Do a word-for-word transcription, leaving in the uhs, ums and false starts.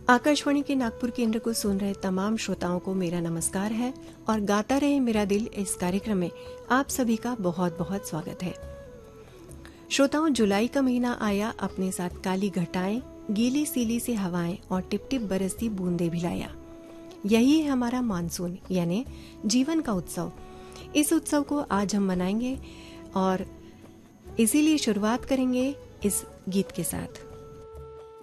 आकाशवाणी के नागपुर केंद्र को सुन रहे तमाम श्रोताओं को मेरा नमस्कार है और गाता रहे मेरा दिल इस कार्यक्रम में आप सभी का बहुत बहुत स्वागत है। श्रोताओं, जुलाई का महीना आया, अपने साथ काली घटाएं, गीली सीली सी हवाएं और टिप टिप बरसती बूंदे भी लाया। यही है हमारा मानसून यानी जीवन का उत्सव। इस उत्सव को आज हम मनाएंगे और इसीलिए शुरुआत करेंगे इस गीत के साथ।